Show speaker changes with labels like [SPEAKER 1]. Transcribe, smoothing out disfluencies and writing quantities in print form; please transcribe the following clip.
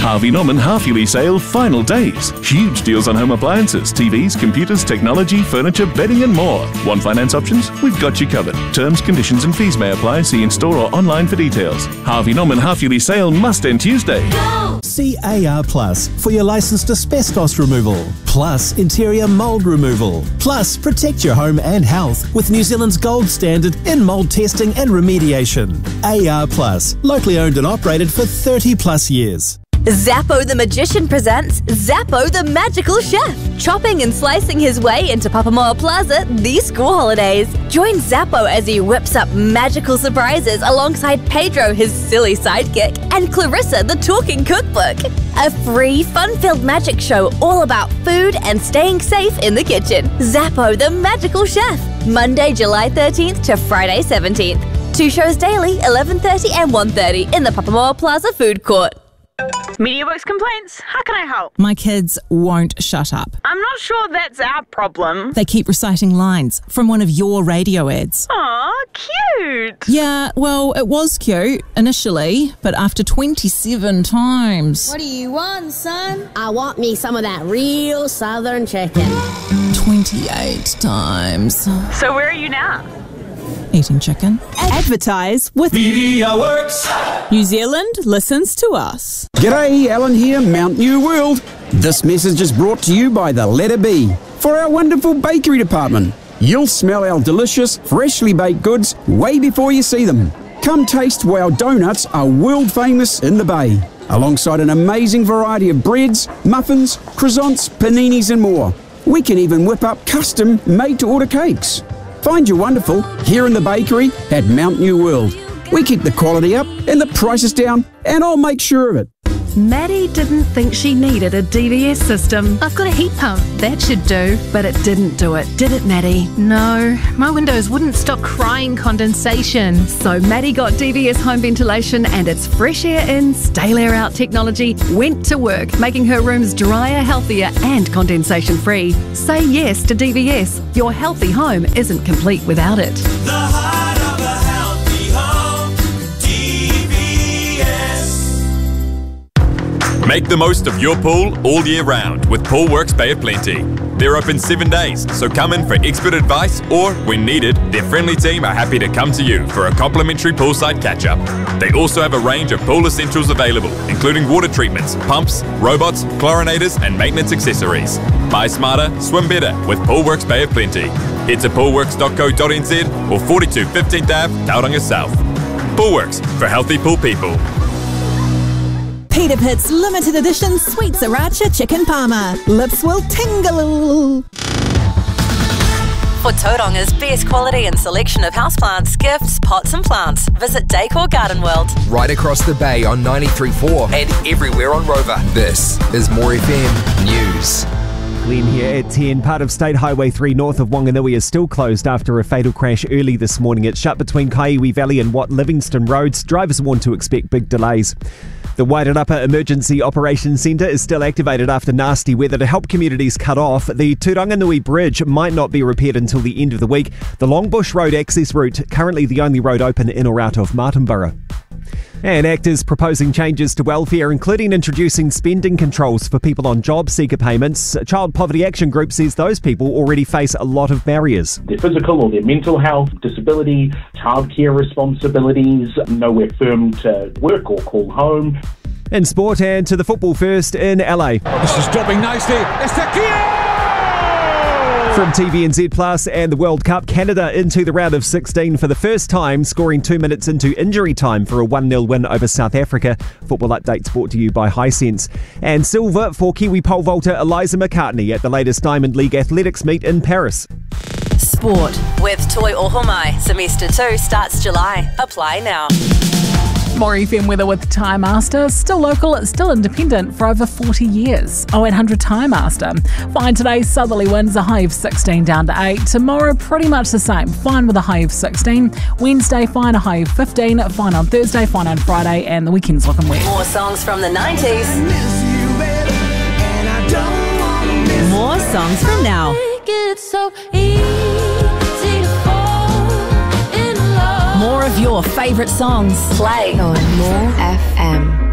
[SPEAKER 1] Harvey Norman half-yearly sale final days. Huge deals on home appliances, TVs, computers, technology, furniture, bedding and more. Want finance options? We've got you covered. Terms, conditions and fees may apply. See in-store or online for details. Harvey Norman half-yearly sale must end Tuesday.
[SPEAKER 2] See AR Plus for your licensed asbestos removal, plus interior mould removal, plus protect your home and health with New Zealand's gold standard in mould testing and remediation. AR Plus, locally owned and operated for 30 plus years.
[SPEAKER 3] Zappo the Magician presents Zappo the Magical Chef, chopping and slicing his way into Papamoa Plaza these school holidays. Join Zappo as he whips up magical surprises alongside Pedro, his silly sidekick, and Clarissa, the talking cookbook. A free, fun-filled magic show all about food and staying safe in the kitchen. Zappo the Magical Chef, Monday, July 13th to Friday 17th. 2 shows daily, 11:30 and 1:30 in the Papamoa Plaza food court.
[SPEAKER 4] MediaWorks complaints. How can I help?
[SPEAKER 5] My kids won't shut up.
[SPEAKER 4] I'm not sure that's our problem.
[SPEAKER 5] They keep reciting lines from one of your radio ads.
[SPEAKER 4] Aw, cute.
[SPEAKER 5] Yeah, well, it was cute initially, but after 27 times.
[SPEAKER 6] What do you want, son? I want me some of that real southern chicken.
[SPEAKER 5] 28 times.
[SPEAKER 4] So where are you now?
[SPEAKER 5] Eating chicken.
[SPEAKER 7] Advertise with
[SPEAKER 8] MediaWorks.
[SPEAKER 7] New Zealand listens to us.
[SPEAKER 9] G'day, Alan here, Mount New World. This message is brought to you by the letter B for our wonderful bakery department. You'll smell our delicious, freshly baked goods way before you see them. Come taste why our donuts are world famous in the Bay, alongside an amazing variety of breads, muffins, croissants, paninis and more. We can even whip up custom made-to-order cakes. Find your wonderful here in the bakery at Mount New World. We keep the quality up and the prices down, and I'll make sure of it.
[SPEAKER 10] Maddie didn't think she needed a DVS system.
[SPEAKER 11] I've got a heat pump. That should do.
[SPEAKER 10] But it didn't do it, did it, Maddie?
[SPEAKER 11] No, my windows wouldn't stop crying condensation.
[SPEAKER 10] So Maddie got DVS home ventilation and its fresh air in, stale air out technology went to work, making her rooms drier, healthier and condensation free. Say yes to DVS. Your healthy home isn't complete without it.
[SPEAKER 8] The heart of a healthy home. DVS.
[SPEAKER 12] Make the most of your pool all year round with Poolworks Bay of Plenty. They're open 7 days, so come in for expert advice or, when needed, their friendly team are happy to come to you for a complimentary poolside catch-up. They also have a range of pool essentials available, including water treatments, pumps, robots, chlorinators and maintenance accessories. Buy smarter, swim better with Poolworks Bay of Plenty. Head to poolworks.co.nz or 42 15th Ave, Tauranga South. Poolworks, for healthy pool people.
[SPEAKER 7] Peter Pitt's limited edition Sweet Sriracha Chicken Parma. Lips will tingle.
[SPEAKER 3] For Tauranga's best quality and selection of houseplants, gifts, pots and plants, visit Decor Garden World.
[SPEAKER 13] Right across the bay on 93.4 and everywhere on Rover. This is More FM News.
[SPEAKER 14] Glenn here at 10. Part of State Highway 3 north of Wanganui is still closed after a fatal crash early this morning. It's shut between Kaiwi Valley and Watt Livingston Roads. Drivers warned to expect big delays. The Wairarapa Emergency Operations Centre is still activated after nasty weather to help communities cut off. The Turanganui Bridge might not be repaired until the end of the week. The Longbush Road access route, currently the only road open in or out of Martinborough. And actors proposing changes to welfare, including introducing spending controls for people on job seeker payments. Child Poverty Action Group says those people already face a lot of barriers.
[SPEAKER 15] Their physical or their mental health, disability, childcare responsibilities, nowhere firm to work or call home.
[SPEAKER 14] In sport, and to the football first in LA.
[SPEAKER 16] This is dropping nicely.
[SPEAKER 14] From TVNZ Plus and the World Cup, Canada into the round of 16 for the first time, scoring 2 minutes into injury time for a 1-0 win over South Africa. Football updates brought to you by Hisense. And silver for Kiwi pole vaulter Eliza McCartney at the latest Diamond League athletics meet in Paris.
[SPEAKER 3] Sport with Toi Ohomai. Semester 2 starts July. Apply now.
[SPEAKER 17] More FM weather with Tyre Master. Still local, still independent for over 40 years. 0800 Tyre Master. Fine today, southerly winds, a high of 16 down to 8. Tomorrow, pretty much the same. Fine with a high of 16. Wednesday, fine, a high of 15. Fine on Thursday, fine on Friday, and the weekend's looking wet.
[SPEAKER 3] More songs from the 90s.
[SPEAKER 7] More songs from now. More of your favourite songs.
[SPEAKER 3] Play
[SPEAKER 6] on More FM.